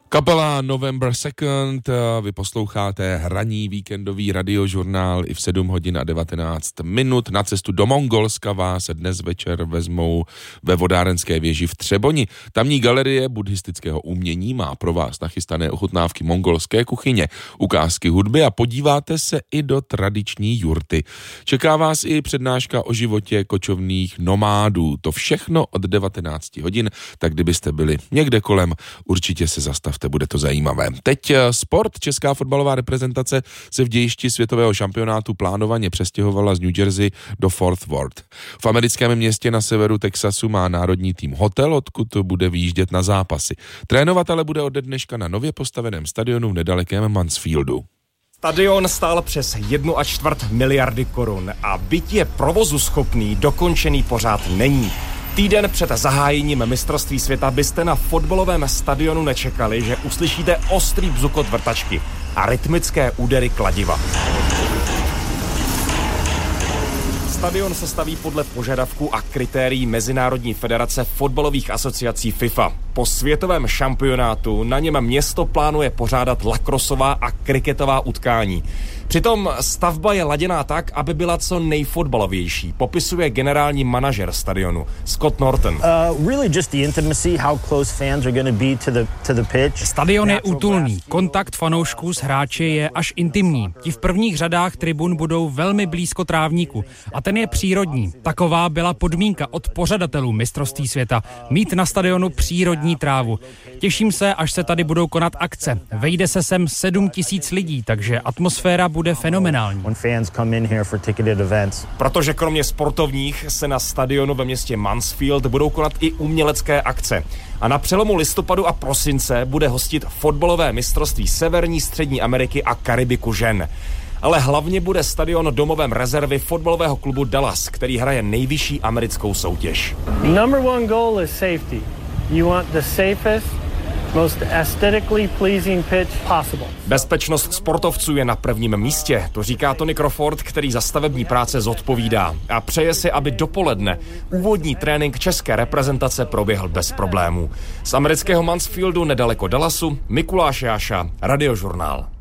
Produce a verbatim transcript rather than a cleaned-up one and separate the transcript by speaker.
Speaker 1: Kapela November second, vy posloucháte hraní víkendový radiožurnál i v sedm hodin a devatenáct minut. Na cestu do Mongolska vás dnes večer vezmou ve vodárenské věži v Třeboni. Tamní galerie buddhistického umění má pro vás nachystané ochutnávky mongolské kuchyně, ukázky hudby a podíváte se i do tradiční jurty. Čeká vás i přednáška o životě kočovných nomádů. To všechno od devatenácti hodin, tak kdybyste byli někde kolem, určitě se zastavte. Bude to zajímavé. Teď sport. Česká fotbalová reprezentace se v dějišti světového šampionátu plánovaně přestěhovala z New Jersey do Fort Worth. V americkém městě na severu Texasu má národní tým hotel, odkud bude vyjíždět na zápasy. Trénovat ale bude ode dneška na nově postaveném stadionu v nedalekém Mansfieldu.
Speaker 2: Stadion stál přes jednu a čtvrt miliardy korun a byť je provozu schopný, dokončený pořád není. Týden před zahájením mistrovství světa byste na fotbalovém stadionu nečekali, že uslyšíte ostrý bzukot vrtačky a rytmické údery kladiva. Stadion se staví podle požadavků a kritérií Mezinárodní federace fotbalových asociací FIFA. Po světovém šampionátu na něm město plánuje pořádat lakrosová a kriketová utkání. Přitom stavba je laděná tak, aby byla co nejfotbalovější, popisuje generální manažer stadionu Scott Norton.
Speaker 3: Uh, really just the intimacy, how close fans are going to be to the to the pitch.
Speaker 4: Stadion je útulný, kontakt fanoušků s hráči je až intimní. Ti v prvních řadách tribun budou velmi blízko trávníku a ten je přírodní. Taková byla podmínka od pořadatelů mistrovství světa, mít na stadionu přírodní trávu. Těším se, až se tady budou konat akce. Vejde se sem sedm tisíc lidí, takže atmosféra bude fenomenální.
Speaker 2: Protože kromě sportovních se na stadionu ve městě Mansfield budou konat i umělecké akce. A na přelomu listopadu a prosince bude hostit fotbalové mistrovství Severní, Střední Ameriky a Karibiku žen. Ale hlavně bude stadion domovem rezervy fotbalového klubu Dallas, který hraje nejvyšší americkou soutěž.
Speaker 5: Number one goal is safety. You want the safest, most aesthetically pleasing pitch possible.
Speaker 2: Bezpečnost sportovců je na prvním místě, to říká Tony Crawford, který za stavební práce zodpovídá. A přeje si, aby dopoledne úvodní trénink české reprezentace proběhl bez problémů. Z amerického Mansfieldu nedaleko Dallasu, Mikuláš Jáša, Radiožurnál.